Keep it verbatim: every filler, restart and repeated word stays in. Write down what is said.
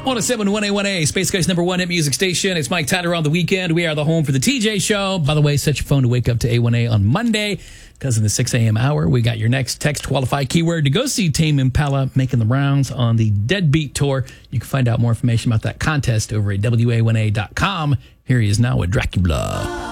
one oh seven point one A one A, Space Coast number one hit music station. It's Mike Tyler on the weekend. We are the home for the T J Show. By the way, set your phone to wake up to A one A on Monday, because in the six a.m. hour, we got your next text qualified keyword to go see Tame Impala making the rounds on the Deadbeat Tour. You can find out more information about that contest over at W A one A dot com. Here he is now with Dracula.